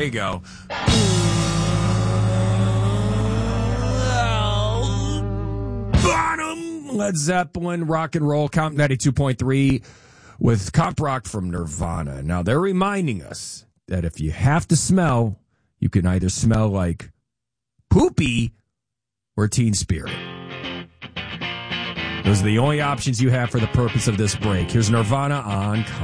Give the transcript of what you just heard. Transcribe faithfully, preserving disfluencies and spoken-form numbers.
you go. Bottom. Led Zeppelin, rock and roll, Comp ninety-two point three with Comp Rock from Nirvana. Now, they're reminding us that if you have to smell, you can either smell like poopy or Teen Spirit. Those are the only options you have for the purpose of this break. Here's Nirvana on